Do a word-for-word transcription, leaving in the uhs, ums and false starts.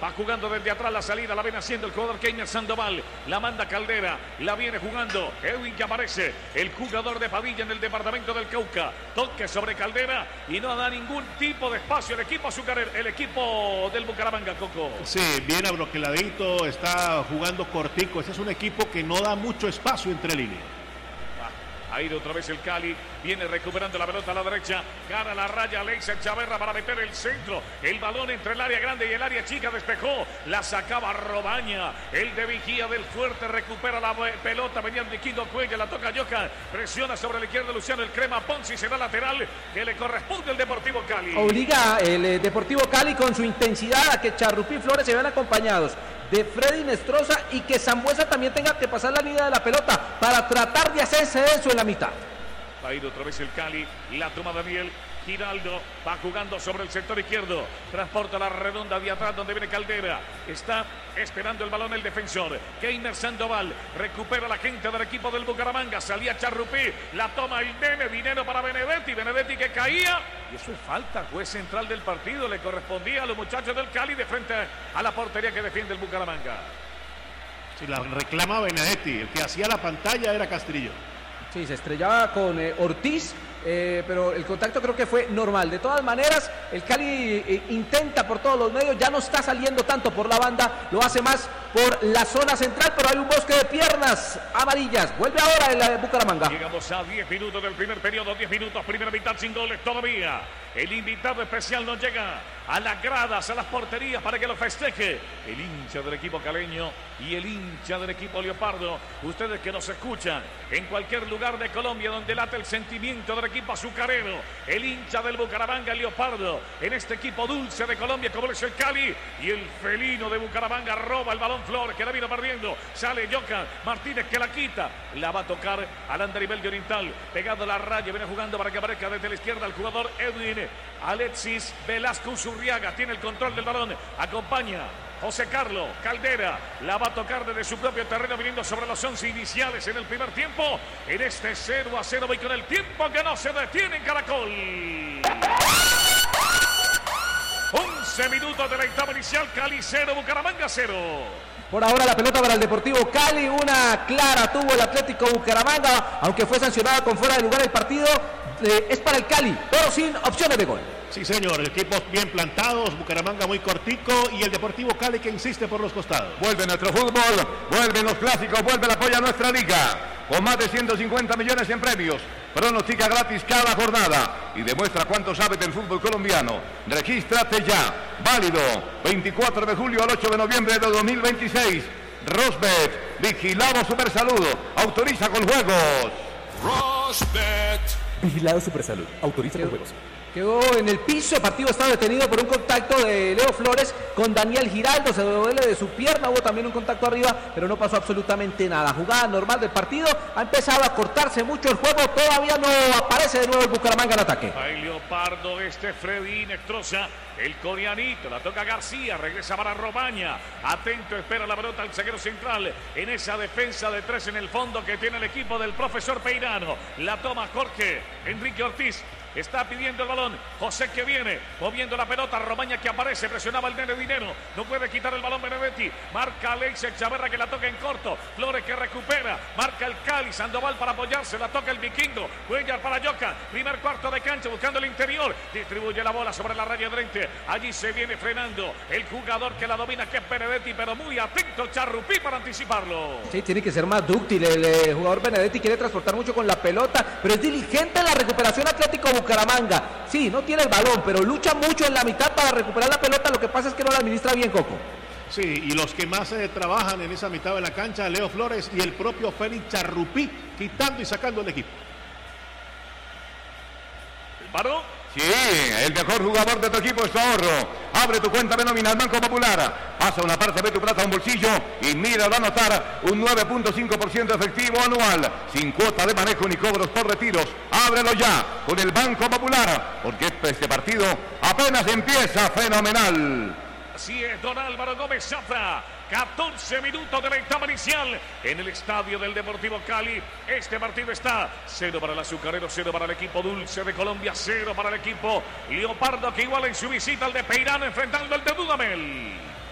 Va jugando desde atrás la salida, la viene haciendo el jugador Keiner Sandoval. La manda Caldera, la viene jugando Edwin, que aparece, el jugador de Padilla en el departamento del Cauca. Toque sobre Caldera y no da ningún tipo de espacio el equipo azucarero, el equipo del Bucaramanga, Coco. Sí, bien abroqueladito, está jugando cortico. Este es un equipo que no da mucho espacio entre líneas. Ahí otra vez el Cali, viene recuperando la pelota a la derecha, gana la raya Alexis Chaverra para meter el centro, el balón entre el área grande y el área chica, despejó, la sacaba Robaña, el de Vigía del Fuerte, recupera la pelota, venía de Quito Cuello, la toca Yoka, presiona sobre la izquierda Luciano, el Crema Ponzi, será lateral que le corresponde al Deportivo Cali. Obliga el eh, Deportivo Cali con su intensidad a que Charrupí y Flores se vean acompañados de Freddy Nestroza y que Sambuesa también tenga que pasar la línea de la pelota para tratar de hacerse eso en la mitad. Va a ir otra vez el Cali, la toma Daniel Giraldo, va jugando sobre el sector izquierdo, transporta la redonda de atrás donde viene Caldera, está esperando el balón el defensor, Keiner Sandoval, recupera la gente del equipo del Bucaramanga, salía Charrupí, la toma el nene, dinero para Benedetti, Benedetti que caía, y eso es falta, juez central del partido, le correspondía a los muchachos del Cali de frente a la portería que defiende el Bucaramanga. Si la reclama Benedetti, el que hacía la pantalla era Castrillo. Sí, se estrellaba con eh, Ortiz, eh, pero el contacto creo que fue normal. De todas maneras, el Cali eh, intenta por todos los medios, ya no está saliendo tanto por la banda, lo hace más por la zona central, pero hay un bosque de piernas amarillas. Vuelve ahora el eh, Bucaramanga. Llegamos a diez minutos del primer periodo, diez minutos, primera mitad sin goles todavía. El invitado especial no llega a las gradas, a las porterías para que lo festeje. El hincha del equipo caleño y el hincha del equipo leopardo. Ustedes que nos escuchan en cualquier lugar de Colombia donde late el sentimiento del equipo azucarero. El hincha del Bucaramanga, el leopardo, en este equipo dulce de Colombia como es el Cali. Y el felino de Bucaramanga roba el balón Flores que la vino perdiendo. Sale Yoka Martínez que la quita. La va a tocar al andarivel de Oriental. Pegado a la raya, viene jugando para que aparezca desde la izquierda el jugador Edwin. Alexis Velasco Uzurriaga tiene el control del balón, acompaña José Carlos Caldera, la va a tocar desde su propio terreno viniendo sobre los once iniciales en el primer tiempo, en este cero a cero y con el tiempo que no se detiene en Caracol. once minutos de la etapa inicial, Cali cero, Bucaramanga cero. Por ahora la pelota para el Deportivo Cali, una clara tuvo el Atlético Bucaramanga, aunque fue sancionada con fuera de lugar el partido. Eh, es para el Cali, pero sin opciones de gol. Sí, señor, equipos bien plantados, Bucaramanga muy cortico y el Deportivo Cali que insiste por los costados. Vuelve nuestro fútbol, vuelven los clásicos, vuelve el apoyo a nuestra liga, con más de ciento cincuenta millones en premios. Pronostica gratis cada jornada y demuestra cuánto sabe del fútbol colombiano. Regístrate ya, válido veinticuatro de julio al ocho de noviembre de dos mil veintiséis. Rosbet, vigilado Supersalud, autoriza con juegos. Rosbet. Vigilado Supersalud, autoriza con juegos. Quedó en el piso, el partido estaba detenido por un contacto de Leo Flores con Daniel Giraldo, se duele de su pierna, hubo también un contacto arriba, pero no pasó absolutamente nada. Jugada normal del partido, ha empezado a cortarse mucho el juego, todavía no aparece de nuevo el Bucaramanga en ataque. Hay Leopardo, este Freddy Nestroza, el coreanito, la toca García, regresa para Romaña, atento, espera la pelota al zaguero central, en esa defensa de tres en el fondo que tiene el equipo del profesor Peirano, la toma Jorge Enrique Ortiz. Está pidiendo el balón, José que viene, moviendo la pelota, Romaña que aparece, presionaba el nene Dinero, no puede quitar el balón Benedetti, marca Alexis Chaverra que la toca en corto, Flores que recupera, marca el Cali, Sandoval para apoyarse, la toca el Vikingo, Cuellar para Yoka, primer cuarto de cancha buscando el interior, distribuye la bola sobre la raya de frente, allí se viene frenando el jugador que la domina que es Benedetti, pero muy atento Charrupí para anticiparlo. Sí, tiene que ser más dúctil, el eh, jugador Benedetti quiere transportar mucho con la pelota, pero es diligente en la recuperación Atlético Bucaramanga. Sí, no tiene el balón, pero lucha mucho en la mitad para recuperar la pelota. Lo que pasa es que no la administra bien, Coco. Sí, y los que más eh, trabajan en esa mitad de la cancha, Leo Flores y el propio Félix Charrupí, quitando y sacando el equipo. ¿El paro? Sí, el mejor jugador de tu equipo es tu ahorro. Abre tu cuenta de nómina al Banco Popular. Pasa una parte de tu plata a un bolsillo y mira, va a anotar un nueve punto cinco por ciento efectivo anual. Sin cuota de manejo ni cobros por retiros. Ábrelo ya con el Banco Popular. Porque este partido apenas empieza fenomenal. Así es, don Álvaro Gómez Zafra. catorce minutos de la etapa inicial en el estadio del Deportivo Cali. Este partido está cero para el azucarero, cero para el equipo dulce de Colombia, cero para el equipo Leopardo que iguala en su visita al de Peirano enfrentando al de Dudamel.